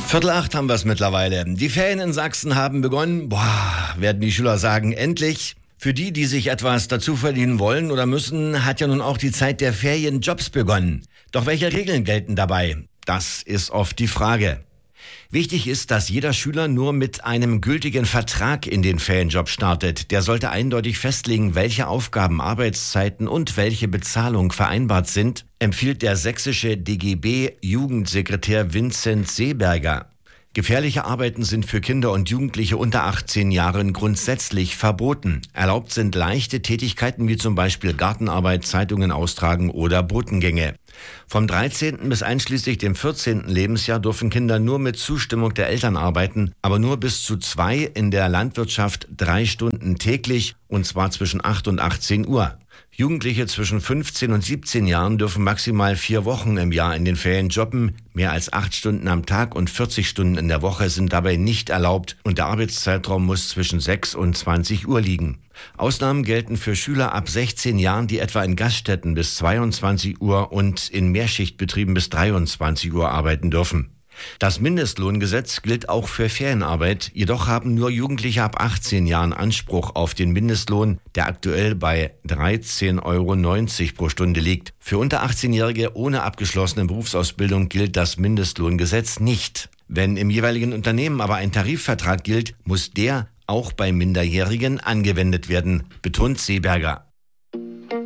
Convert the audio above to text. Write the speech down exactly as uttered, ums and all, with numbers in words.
Viertel acht haben wir es mittlerweile. Die Ferien in Sachsen haben begonnen. Boah, werden die Schüler sagen, endlich. Für die, die sich etwas dazu verdienen wollen oder müssen, hat ja nun auch die Zeit der Ferienjobs begonnen. Doch welche Regeln gelten dabei? Das ist oft die Frage. Wichtig ist, dass jeder Schüler nur mit einem gültigen Vertrag in den Ferienjob startet. Der sollte eindeutig festlegen, welche Aufgaben, Arbeitszeiten und welche Bezahlung vereinbart sind, empfiehlt der sächsische D G B-Jugendsekretär Vincent Seeberger. Gefährliche Arbeiten sind für Kinder und Jugendliche unter achtzehn Jahren grundsätzlich verboten. Erlaubt sind leichte Tätigkeiten wie zum Beispiel Gartenarbeit, Zeitungen austragen oder Botengänge. Vom dreizehnten bis einschließlich dem vierzehnten Lebensjahr dürfen Kinder nur mit Zustimmung der Eltern arbeiten, aber nur bis zu zwei in der Landwirtschaft drei Stunden täglich, und zwar zwischen acht und achtzehn Uhr. Jugendliche zwischen fünfzehn und siebzehn Jahren dürfen maximal vier Wochen im Jahr in den Ferien jobben. Mehr als acht Stunden am Tag und vierzig Stunden in der Woche sind dabei nicht erlaubt und der Arbeitszeitraum muss zwischen sechs und zwanzig Uhr liegen. Ausnahmen gelten für Schüler ab sechzehn Jahren, die etwa in Gaststätten bis zweiundzwanzig Uhr und in Mehrschichtbetrieben bis dreiundzwanzig Uhr arbeiten dürfen. Das Mindestlohngesetz gilt auch für Ferienarbeit, jedoch haben nur Jugendliche ab achtzehn Jahren Anspruch auf den Mindestlohn, der aktuell bei dreizehn Euro neunzig pro Stunde liegt. Für unter achtzehnjährige ohne abgeschlossene Berufsausbildung gilt das Mindestlohngesetz nicht. Wenn im jeweiligen Unternehmen aber ein Tarifvertrag gilt, muss der auch bei Minderjährigen angewendet werden, betont Seeberger.